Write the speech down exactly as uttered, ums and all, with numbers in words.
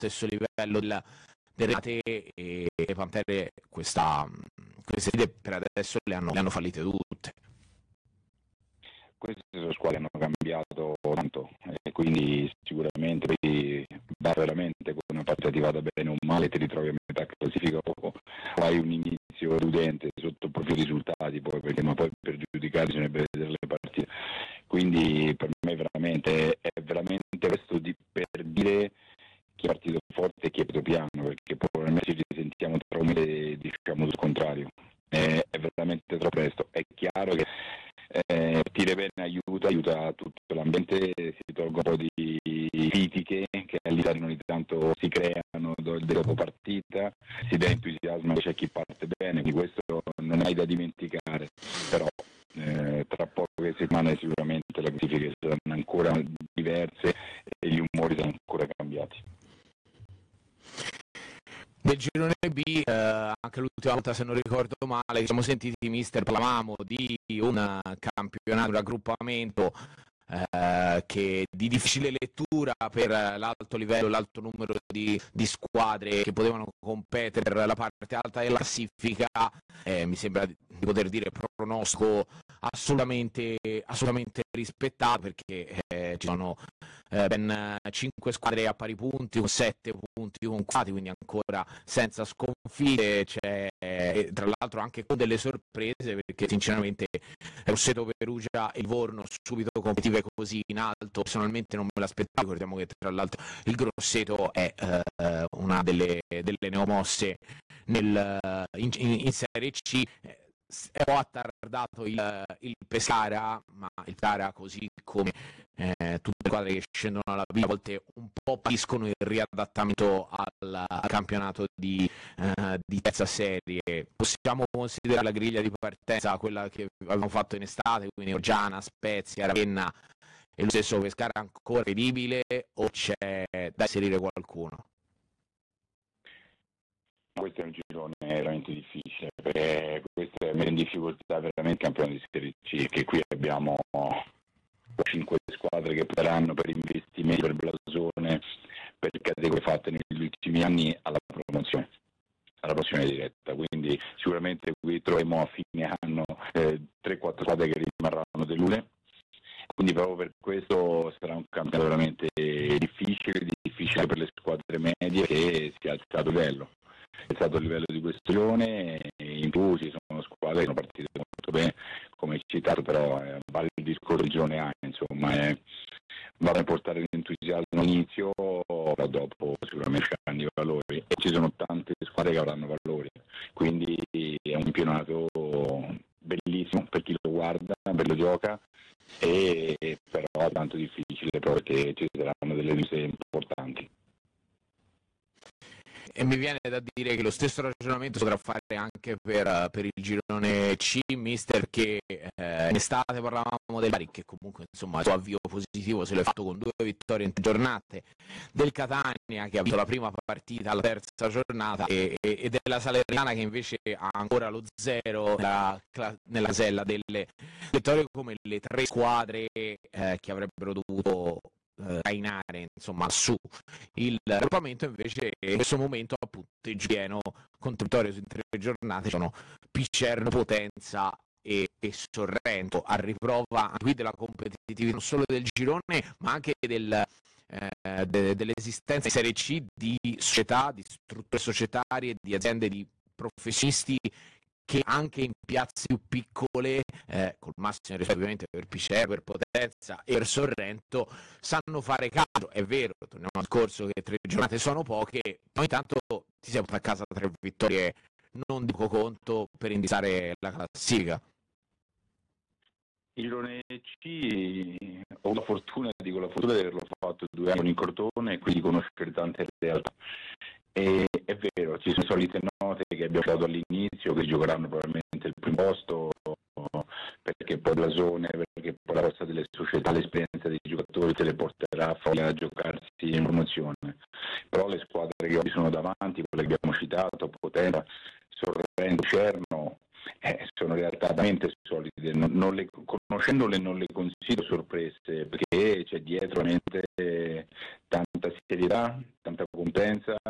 stesso livello del, del Renate, e le Pantere questa, queste sfide per adesso le hanno, le hanno fallite tutte. Queste sono squadre che hanno cambiato tanto e quindi sicuramente va veramente con una partita ti vada bene o male, ti ritrovi a metà classifica o hai un inizio deludente sotto proprio i risultati, poi perché ma poi per giudicare bisognerebbe vedere le partite. Quindi per me veramente è veramente questo di, per dire chi è partito forte e chi è partito piano, perché probabilmente ci risentiamo tra un mese diciamo sul contrario. È, è veramente troppo presto. È chiaro che eh, partire bene aiuta, aiuta tutto l'ambiente, si tolgo un po' di critiche che all'interno ogni tanto si creano dopo partita, si dà entusiasmo, c'è chi parte bene, quindi questo non hai da dimenticare, però eh, tra poche settimane sicuramente le classifiche saranno ancora diverse e gli umori saranno ancora cambiati. Del girone B, eh, anche l'ultima volta, se non ricordo male, ci siamo sentiti, mister, parlavamo di un campionato, un raggruppamento eh, che di difficile lettura per l'alto livello, l'alto numero di, di squadre che potevano competere per la parte alta della classifica. Eh, mi sembra di poter dire pronostico assolutamente, assolutamente rispettato, perché eh, ci sono eh, ben cinque squadre a pari punti, con sette punti conquistati, quindi ancora senza sconfitte. C'è eh, tra l'altro anche con delle sorprese, perché sinceramente Grosseto, Perugia e Livorno subito competitive così in alto personalmente non me l'aspettavo. Ricordiamo che tra l'altro il Grosseto è eh, una delle, delle neomosse nel, in, in Serie C. È un po' attardato il, il Pescara, ma il Pescara, così come eh, tutte le squadre che scendono alla B, a volte un po' patiscono il riadattamento al, al campionato di, eh, di terza serie. Possiamo considerare la griglia di partenza quella che avevamo fatto in estate, quindi Orgiana, Spezia, Ravenna e lo stesso Pescara ancora credibile, o c'è da inserire qualcuno? Questo è un girone veramente difficile, perché questo è in difficoltà veramente il campionato di Serie C, che qui abbiamo cinque squadre che potranno per investimenti, per blasone, per categorie fatte negli ultimi anni alla promozione, alla promozione diretta, quindi sicuramente qui troveremo a fine anno eh, tre quattro squadre che rimarranno deluse, quindi proprio per questo sarà un campionato veramente difficile, difficile per le squadre medie, che si è alzato il livello. È stato il livello di questo girone, in più ci sono squadre che sono partite molto bene, come citato, però eh, vale il discorso del girone A, insomma, eh, va a portare l'entusiasmo all'inizio, però dopo sicuramente hanno i valori, e ci sono tante squadre che avranno valori, quindi è un campionato bellissimo per chi lo guarda, per lo gioca, e però è tanto difficile perché ci saranno delle liste importanti. E mi viene da dire che lo stesso ragionamento si potrà fare anche per, per il girone C, mister, che eh, in estate parlavamo del Bari, che comunque insomma il suo avvio positivo se l'è fatto con due vittorie in tre giornate, del Catania che ha vinto la prima partita alla terza giornata, e, e, e della Salernitana che invece ha ancora lo zero nella, nella casella delle vittorie, come le tre squadre eh, che avrebbero dovuto trainare insomma su il raggruppamento. Invece in questo momento appunto il pieno contributore in tre giornate sono Picerno, Potenza e, e Sorrento, a riprova qui della competitività non solo del girone ma anche del, eh, de, dell'esistenza in Serie C di società, di strutture societarie, di aziende, di professionisti che anche in piazze più piccole, eh, col massimo rispetto ovviamente per Picerno, per Potenza e per Sorrento, sanno fare calcio. È vero, torniamo al discorso che tre giornate sono poche, ma intanto ti sei portato a casa tre vittorie non di poco conto per indicare la classifica. Il girone C ho la fortuna, dico la fortuna di averlo fatto due anni in Crotone e quindi conoscere tante realtà. E è vero, ci sono solite note che abbiamo dato all'inizio, che giocheranno probabilmente il primo posto, perché poi la zona, perché poi la forza delle società, l'esperienza dei giocatori te le porterà a, a giocarsi in promozione. Però le squadre che oggi sono davanti, quelle che abbiamo citato, Potenza, Sorrento, Cerno, eh, sono realtà veramente solide, non, non le, conoscendole non le considero sorprese, perché c'è dietro veramente tanta serietà, tanta competenza,